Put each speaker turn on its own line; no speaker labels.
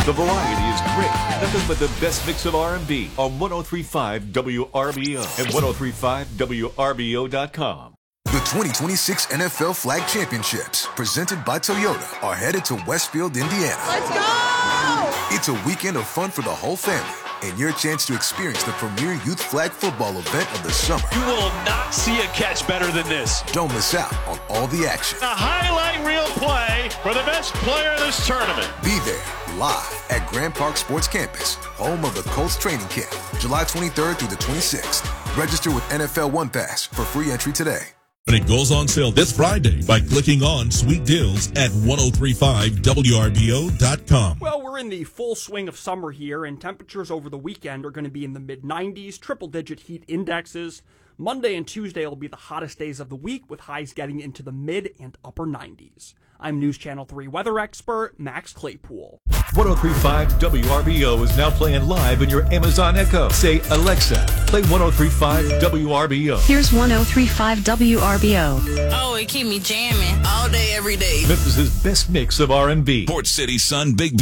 The variety is great. Nothing but the best mix of R&B on 103.5 WRBO and 103.5WRBO.com.
The 2026 NFL Flag Championships, presented by Toyota, are headed to Westfield, Indiana.
Let's go!
It's a weekend of fun for the whole family and your chance to experience the premier youth flag football event of the summer.
You will not see a catch better than this.
Don't miss out on all the action.
A highlight reel play for the best player of this tournament.
Be there live at Grand Park Sports Campus, home of the Colts training camp, July 23rd through the 26th. Register with NFL One Pass for free entry today.
But it goes on sale this Friday by clicking on Sweet Deals at 1035WRBO.com.
Well, we're in the full swing of summer here, and temperatures over the weekend are going to be in the mid-90s, triple-digit heat indexes. Monday and Tuesday will be the hottest days of the week, with highs getting into the mid and upper 90s. I'm News Channel 3 weather expert Max Claypool.
103.5 WRBO is now playing live in your Amazon Echo. Say, Alexa, play 103.5 WRBO.
Here's 103.5 WRBO.
Oh, it keep me jamming all day, every day.
Memphis's best mix of R&B.
Port City Sun Big